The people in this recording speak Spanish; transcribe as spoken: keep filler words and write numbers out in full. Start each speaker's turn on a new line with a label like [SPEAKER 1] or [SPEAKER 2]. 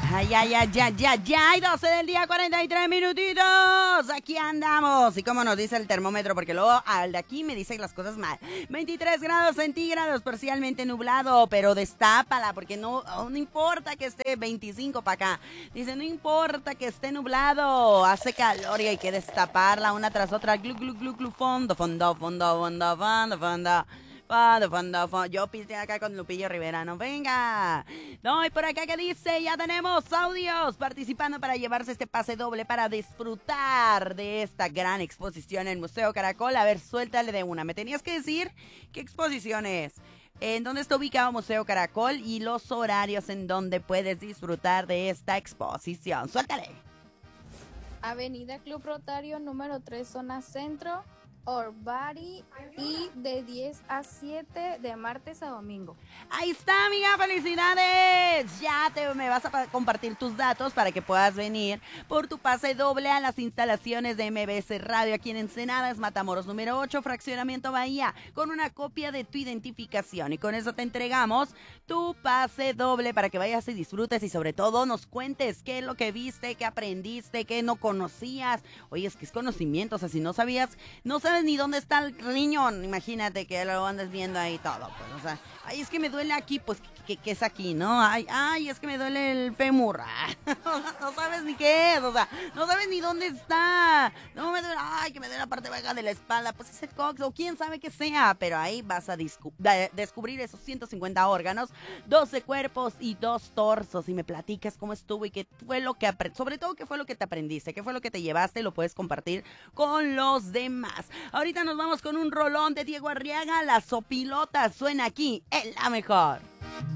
[SPEAKER 1] Ay, ay, ay, ay, ay, ay, doce del día, cuarenta y tres minutitos. Aquí andamos. Y como nos dice el termómetro, porque luego al de aquí me dice las cosas mal. veintitrés grados centígrados, parcialmente nublado, pero destápala, porque no, oh, no importa que esté veinticinco para acá. Dice, no importa que esté nublado, hace calor y hay que destaparla una tras otra. Glu, glu, glu, glu, fondo, fondo, fondo, fondo, fondo, fondo. Fondo, fondo, fondo. Yo piste acá con Lupillo Rivera, no venga. No, y por acá que dice, ya tenemos audios participando para llevarse este pase doble para disfrutar de esta gran exposición en Museo Caracol. A ver, suéltale de una. Me tenías que decir qué exposición es, en dónde está ubicado Museo Caracol y los horarios en donde puedes disfrutar de esta exposición. Suéltale.
[SPEAKER 2] Avenida Club Rotario número tres, zona centro, Orbari, y de diez a siete de martes a domingo.
[SPEAKER 1] Ahí está, amiga, felicidades. Ya te me vas a pa- compartir tus datos para que puedas venir por tu pase doble a las instalaciones de M B S Radio aquí en Ensenadas, Matamoros número ocho, Fraccionamiento Bahía, con una copia de tu identificación. Y con eso te entregamos tu pase doble para que vayas y disfrutes y sobre todo nos cuentes qué es lo que viste, qué aprendiste, qué no conocías. Oye, es que es conocimiento, o sea, si no sabías, no sabes ni dónde está el riñón, imagínate que lo andas viendo ahí todo, pues, o sea, ay, es que me duele aquí, pues, ¿qué, qué es aquí, no? Ay, ay, es que me duele el fémur, no sabes ni qué es, o sea, no sabes ni dónde está, no me duele, ay, que me duele la parte baja de la espalda, pues es el cox, o quién sabe qué sea, pero ahí vas a discu- de- descubrir esos ciento cincuenta órganos, doce cuerpos y dos torsos, y me platicas cómo estuvo y qué fue lo que aprendiste, sobre todo qué fue lo que te aprendiste, qué fue lo que te llevaste, y lo puedes compartir con los demás. Ahorita nos vamos con un rolón de Diego Arriaga, La Sopilota suena aquí en La Mejor.